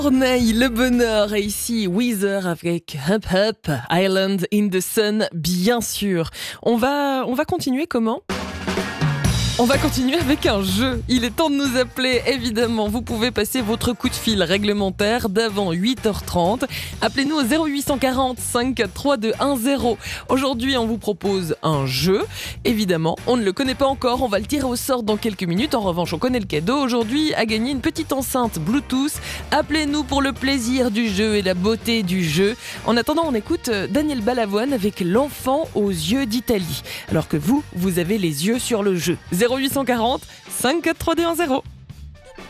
Corneille, le bonheur, et ici Weezer avec Up Up, Island in the Sun, bien sûr. On va continuer comment ? On va continuer avec un jeu. Il est temps de nous appeler, évidemment. Vous pouvez passer votre coup de fil réglementaire d'avant 8h30. Appelez-nous au 0840 543 210. Aujourd'hui, on vous propose un jeu. Évidemment, on ne le connaît pas encore. On va le tirer au sort dans quelques minutes. En revanche, on connaît le cadeau. Aujourd'hui, à gagner une petite enceinte Bluetooth. Appelez-nous pour le plaisir du jeu et la beauté du jeu. En attendant, on écoute Daniel Balavoine avec L'enfant aux yeux d'Italie. Alors que vous avez les yeux sur le jeu. 0840 543 210.